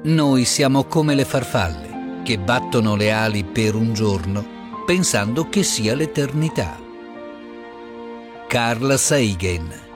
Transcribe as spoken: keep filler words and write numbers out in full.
Noi siamo come le farfalle che battono le ali per un giorno pensando che sia l'eternità. Carl Sagan.